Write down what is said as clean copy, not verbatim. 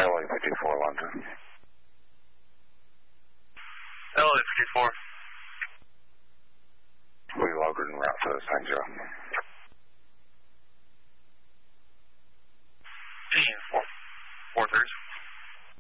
LA54 London. LA54. We logged en route to St. Joe.